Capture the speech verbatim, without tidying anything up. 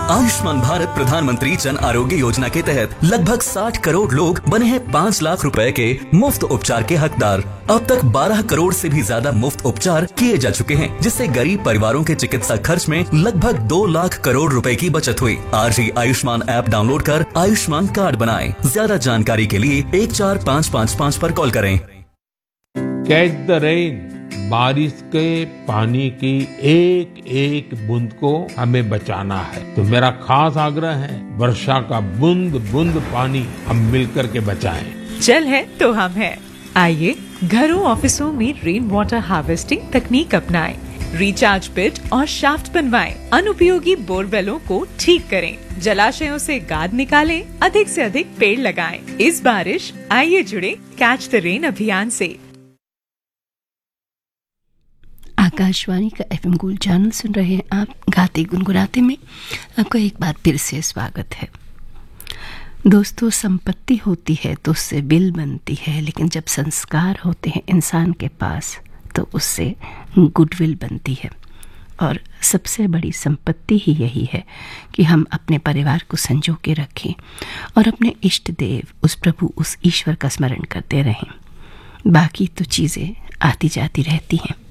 आयुष्मान भारत प्रधानमंत्री जन आरोग्य योजना के तहत लगभग साठ करोड़ लोग बने हैं पाँच लाख रुपए के मुफ्त उपचार के हकदार। अब तक बारह करोड़ से भी ज्यादा मुफ्त उपचार किए जा चुके हैं, जिससे गरीब परिवारों के चिकित्सा खर्च में लगभग दो लाख करोड़ रुपए की बचत हुई। आज ही आयुष्मान ऐप डाउनलोड कर आयुष्मान कार्ड बनाएं। ज्यादा जानकारी के लिए एक चार पाँच पाँच पाँच पर कॉल करें। कैच द रेन, बारिश के पानी की एक एक बूंद को हमें बचाना है। तो मेरा खास आग्रह है, वर्षा का बूंद बूंद पानी हम मिलकर के बचाएं। जल है तो हम हैं। आइए घरों ऑफिसों में रेन वाटर हार्वेस्टिंग तकनीक अपनाएं, रिचार्ज पिट और शाफ्ट बनवाएं, अनुपयोगी बोरवेलों को ठीक करें, जलाशयों से गाद निकालें, अधिक से अधिक पेड़ लगाएं। इस बारिश आइए जुड़े कैच द रेन अभियान से। आकाशवाणी का एफएम गोल्ड चैनल सुन रहे हैं आप। गाते गुनगुनाते में आपका एक बार फिर से स्वागत है। दोस्तों, संपत्ति होती है तो उससे बिल बनती है, लेकिन जब संस्कार होते हैं इंसान के पास तो उससे गुडविल बनती है। और सबसे बड़ी संपत्ति ही यही है कि हम अपने परिवार को संजो के रखें और अपने इष्ट देव, उस प्रभु, उस ईश्वर का स्मरण करते रहें। बाकी तो चीज़ें आती जाती रहती हैं।